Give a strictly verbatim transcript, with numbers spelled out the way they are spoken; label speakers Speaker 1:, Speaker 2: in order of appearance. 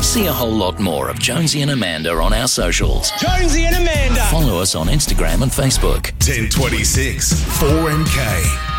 Speaker 1: See a whole lot more of Jonesy and Amanda on our socials.
Speaker 2: Jonesy and Amanda.
Speaker 1: Follow us on Instagram and Facebook.
Speaker 3: ten twenty-six four M K.